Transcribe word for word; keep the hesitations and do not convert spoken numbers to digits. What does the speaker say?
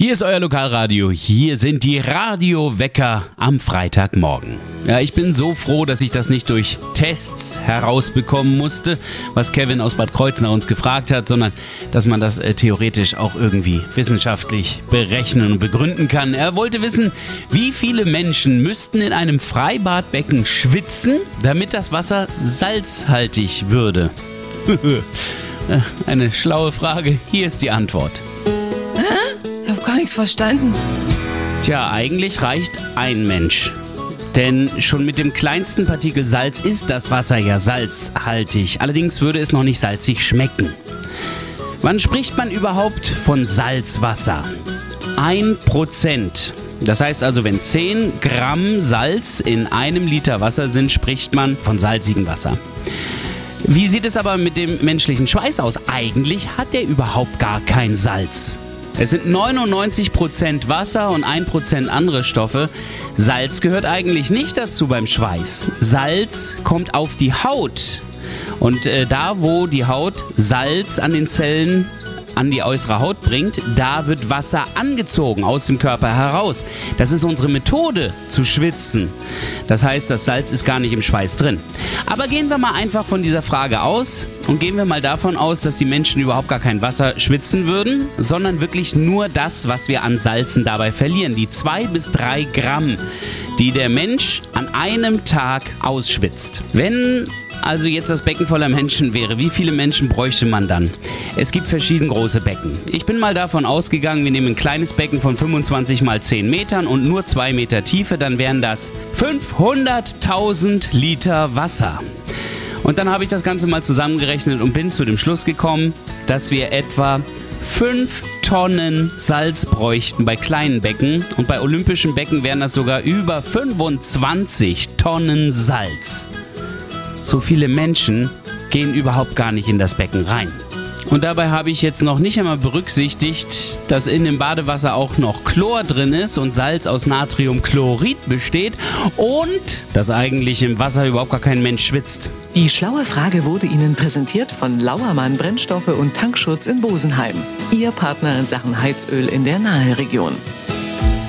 Hier ist euer Lokalradio, hier sind die Radiowecker am Freitagmorgen. Ja, ich bin so froh, dass ich das nicht durch Tests herausbekommen musste, was Kevin aus Bad Kreuznach uns gefragt hat, sondern dass man das äh, theoretisch auch irgendwie wissenschaftlich berechnen und begründen kann. Er wollte wissen, wie viele Menschen müssten in einem Freibadbecken schwitzen, damit das Wasser salzhaltig würde. Eine schlaue Frage, hier ist die Antwort. Ich habe gar nichts verstanden. Tja, eigentlich reicht ein Mensch. Denn schon mit dem kleinsten Partikel Salz ist das Wasser ja salzhaltig. Allerdings würde es noch nicht salzig schmecken. Wann spricht man überhaupt von Salzwasser? Ein Prozent. Das heißt also, wenn zehn Gramm Salz in einem Liter Wasser sind, spricht man von salzigem Wasser. Wie sieht es aber mit dem menschlichen Schweiß aus? Eigentlich hat der überhaupt gar kein Salz. Es sind neunundneunzig Prozent Wasser und ein Prozent andere Stoffe. Salz gehört eigentlich nicht dazu beim Schweiß. Salz kommt auf die Haut. Und äh, da, wo die Haut Salz an den Zellen an die äußere Haut bringt, da wird Wasser angezogen aus dem Körper heraus. Das ist unsere Methode zu schwitzen. Das heißt, das Salz ist gar nicht im Schweiß drin. Aber gehen wir mal einfach von dieser Frage aus und gehen wir mal davon aus, dass die Menschen überhaupt gar kein Wasser schwitzen würden, sondern wirklich nur das, was wir an Salzen dabei verlieren. Die zwei bis drei Gramm, die der Mensch an einem Tag ausschwitzt. Wenn also jetzt das Becken voller Menschen wäre, wie viele Menschen bräuchte man dann? Es gibt verschieden große Becken. Ich bin mal davon ausgegangen, wir nehmen ein kleines Becken von fünfundzwanzig mal zehn Metern und nur zwei Meter Tiefe, dann wären das fünfhunderttausend Liter Wasser. Und dann habe ich das Ganze mal zusammengerechnet und bin zu dem Schluss gekommen, dass wir etwa fünf Tonnen Salz bräuchten bei kleinen Becken und bei olympischen Becken wären das sogar über fünfundzwanzig Tonnen Salz. So viele Menschen gehen überhaupt gar nicht in das Becken rein. Und dabei habe ich jetzt noch nicht einmal berücksichtigt, dass in dem Badewasser auch noch Chlor drin ist und Salz aus Natriumchlorid besteht und dass eigentlich im Wasser überhaupt gar kein Mensch schwitzt. Die schlaue Frage wurde Ihnen präsentiert von Lauermann Brennstoffe und Tankschutz in Bosenheim. Ihr Partner in Sachen Heizöl in der Naheregion.